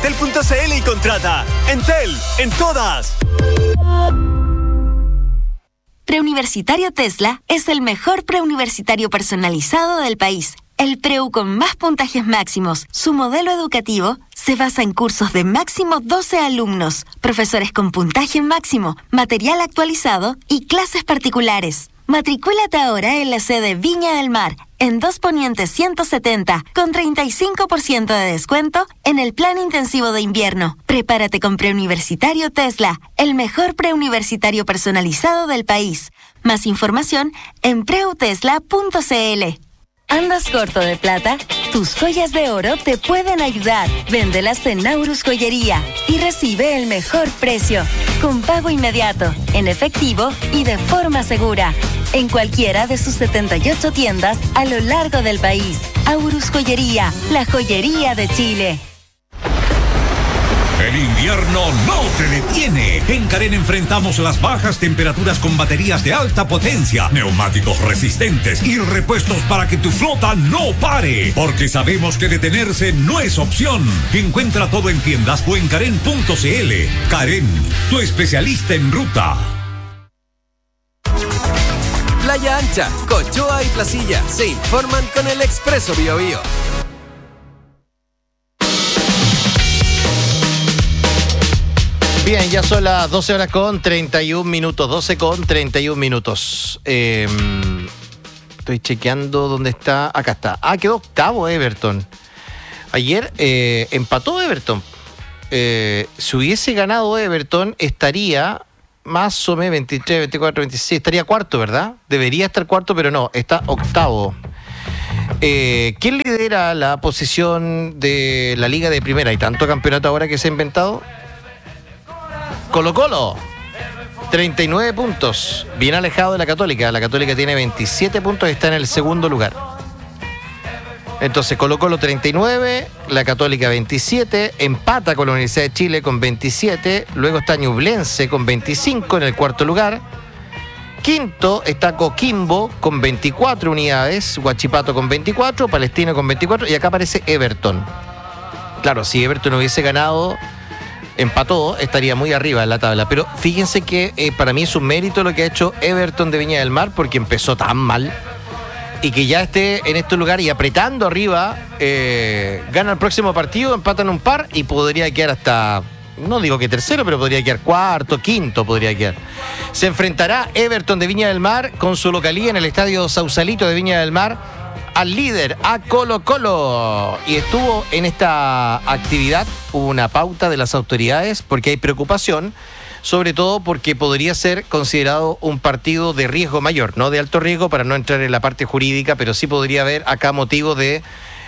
Entel.cl y contrata. Entel, en todas. Preuniversitario Tesla es el mejor preuniversitario personalizado del país. El preu con más puntajes máximos. Su modelo educativo se basa en cursos de máximo 12 alumnos, profesores con puntaje máximo, material actualizado y clases particulares. Matricúlate ahora en la sede Viña del Mar, en 2 Poniente 170, con 35% de descuento en el plan intensivo de invierno. Prepárate con Preuniversitario Tesla, el mejor preuniversitario personalizado del país. Más información en preutesla.cl. ¿Andas corto de plata? Tus joyas de oro te pueden ayudar. Véndelas en Naurus Joyería y recibe el mejor precio, con pago inmediato, en efectivo y de forma segura, en cualquiera de sus 78 tiendas a lo largo del país. Aurus Joyería, la joyería de Chile. El invierno no te detiene. En Carén enfrentamos las bajas temperaturas con baterías de alta potencia, neumáticos resistentes y repuestos para que tu flota no pare. Porque sabemos que detenerse no es opción. Encuentra todo en tiendas o en Carén.cl. Carén, tu especialista en ruta. Playa Ancha, Cochoa y Placilla se informan con el Expreso Biobío. Bien, ya son las 12 horas con 31 minutos, 12 con 31 minutos. Estoy chequeando dónde está. Acá está. Quedó octavo Everton. Ayer empató Everton. Si hubiese ganado Everton, estaría más o menos 23, 24, 26. Estaría cuarto, ¿verdad? Debería estar cuarto, pero no, está octavo. ¿Quién lidera la posición de la Liga de Primera? Hay tanto campeonato ahora que se ha inventado. Colo-Colo, 39 puntos, bien alejado de la Católica. La Católica tiene 27 puntos y está en el segundo lugar. Entonces Colo-Colo 39, la Católica 27, empata con la Universidad de Chile con 27, luego está Ñublense con 25 en el cuarto lugar. Quinto está Coquimbo con 24 unidades, Huachipato con 24, Palestino con 24 y acá aparece Everton. Claro, si Everton hubiese ganado, empató, estaría muy arriba en la tabla. Pero fíjense que para mí es un mérito lo que ha hecho Everton de Viña del Mar, porque empezó tan mal y que ya esté en este lugar y apretando arriba, gana el próximo partido, empatan un par y podría quedar hasta, no digo que tercero, pero podría quedar cuarto, quinto podría quedar. Se enfrentará Everton de Viña del Mar con su localía en el Estadio Sausalito de Viña del Mar al líder, a Colo-Colo. Y estuvo en esta actividad una pauta de las autoridades porque hay preocupación, sobre todo porque podría ser considerado un partido de riesgo mayor, no de alto riesgo para no entrar en la parte jurídica, pero sí podría haber acá motivo de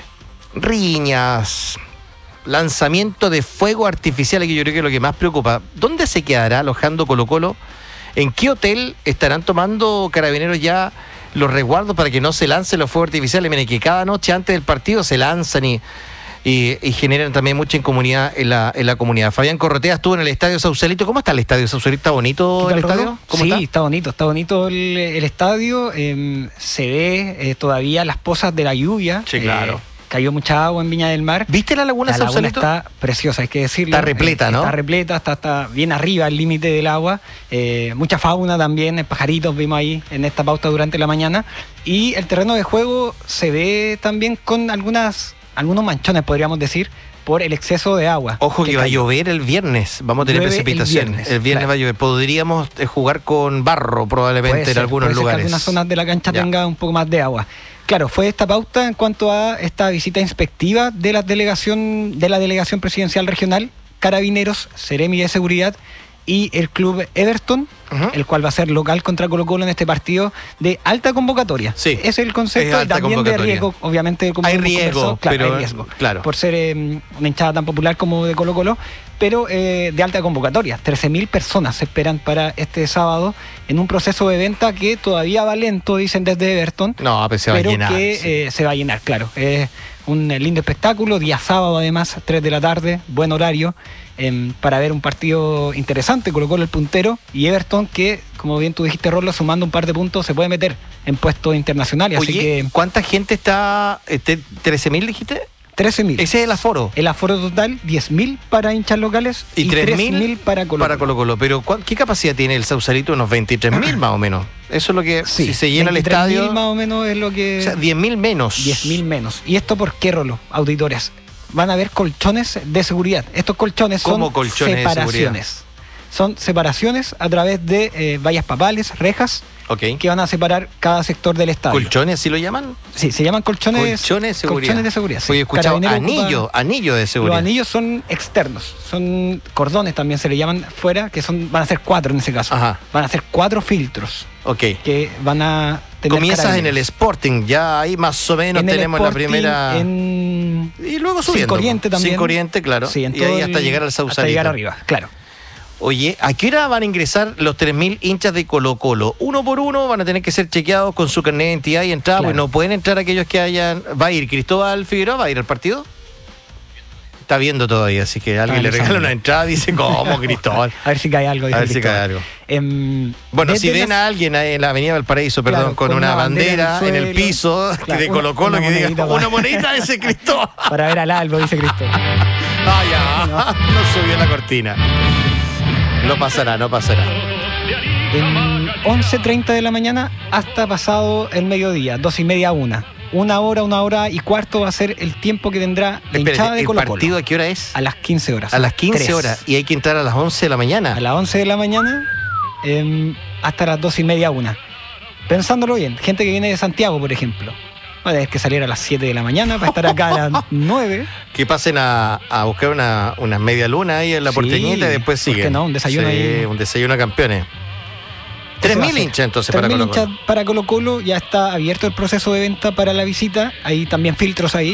riñas, lanzamiento de fuego artificial, que yo creo que es lo que más preocupa. ¿Dónde se quedará alojando Colo-Colo? ¿En qué hotel estarán tomando Carabineros ya los resguardos para que no se lancen los fuegos artificiales? Miren, que cada noche antes del partido se lanzan y generan también mucha incomodidad en la comunidad. Fabián Corrotea estuvo en el Estadio Sausalito. ¿Cómo está el Estadio Sausalito? ¿Está bonito el estadio? Sí, está bonito el estadio. Se ve todavía las pozas de la lluvia. Sí, claro. Cayó mucha agua en Viña del Mar. ¿Viste la laguna Sausalito? Está preciosa, hay que decirlo. Está repleta, ¿no? Está repleta, está bien arriba, al límite del agua. Mucha fauna también, pajaritos vimos ahí en esta pauta durante la mañana. Y el terreno de juego se ve también con algunos manchones, podríamos decir, por el exceso de agua. Ojo que va a llover el viernes, vamos a tener precipitación. El viernes claro. Va a llover. Podríamos jugar con barro probablemente en algunos lugares. Que algunas zonas de la cancha tenga un poco más de agua. Claro, fue esta pauta en cuanto a esta visita inspectiva de la delegación presidencial regional, Carabineros, Seremi de Seguridad y el club Everton, el cual va a ser local contra Colo-Colo en este partido de alta convocatoria. Sí, es el concepto, y también de riesgo, obviamente. Como hay riesgo, hay riesgo, claro. Por ser una hinchada tan popular como de Colo-Colo, pero de alta convocatoria. 13.000 personas se esperan para este sábado en un proceso de venta que todavía va lento, dicen desde Everton. No, pero se va a llenar. Que se va a llenar, claro. Un lindo espectáculo, día sábado además, 3 de la tarde, buen horario, para ver un partido interesante. Colo-Colo el puntero y Everton que, como bien tú dijiste, Rolo, sumando un par de puntos se puede meter en puestos internacionales. Oye, así que ¿cuánta gente está? ¿13.000 dijiste? 13.000. Ese es el aforo. El aforo total, 10.000 para hinchas locales Y 3.000 para Colo-Colo. Para Colo-Colo. Pero ¿qué capacidad tiene el Sausalito? Unos 23.000 más o menos. Eso es lo que, Sí, si se llena el estadio... 23.000 más o menos es lo que... O sea, 10.000 menos. 10.000 menos. ¿Y esto por qué, Rolo? Auditores. Van a haber colchones de seguridad. Estos colchones ¿Cómo son colchones de separaciones. Son separaciones a través de vallas papales, rejas, Ok. que van a separar cada sector del estadio. ¿Colchones así lo llaman? Sí, se llaman colchones De seguridad. Colchones de seguridad. Sí. Oye, he escuchado Carabineros ocupa- anillo de seguridad. Los anillos son externos, son cordones también se le llaman fuera, que van a ser 4 en ese caso. Ajá. Van a ser 4 filtros Ok. que van a tener Comienzas en el carabineros. Sporting, ya ahí más o menos En el tenemos Sporting, la primera... en Y luego subiendo. Cinco Oriente también. Cinco Oriente, claro. Sí, en y todo ahí hasta llegar al Sausalito. hasta llegar arriba, claro. Oye, ¿a qué hora van a ingresar los 3.000 hinchas de Colo-Colo? Uno por uno van a tener que ser chequeados con su carnet de identidad y entrada, Claro. porque no pueden entrar aquellos que hayan... ¿Va a ir Cristóbal Figueroa? ¿Va a ir al partido? Está viendo todavía, así que alguien le regala analizando. una entrada y dice, ¿cómo, Cristóbal? A ver si cae algo. A dice ver si Cristóbal. cae algo. Bueno, Desde si ven las- a alguien ahí en la avenida Valparaíso, Claro, perdón, con una bandera en el suelo. piso Claro, de Colo-Colo una que diga, monedita una para- monedita de ese Cristóbal. Para ver al Albo, dice Cristóbal. Ah, ya, no subió la cortina. No pasará, no pasará. En 11:30 de la mañana hasta pasado el mediodía, 2:30 a 1. Una hora y cuarto va a ser el tiempo que tendrá la Espérate, hinchada de ¿el Colo-Colo. partido a qué hora es? A las 15 horas. A las 15 3. horas. Y hay que entrar a las 11 de la mañana. A las 11 de la mañana hasta las 2:30 a 1. Pensándolo bien, gente que viene de Santiago, por ejemplo, va a tener que salir a las 7 de la mañana para estar acá a las 9. Que pasen a buscar una media luna ahí en la Sí, porteñita y después ¿por qué siguen. no? Un desayuno Sí, ahí. un desayuno a campeones. Ese va a 3.000 ser. hinchas entonces para 3.000 Colo-Colo. hinchas para Colo-Colo. Ya está abierto el proceso de venta para la visita. Hay también filtros ahí.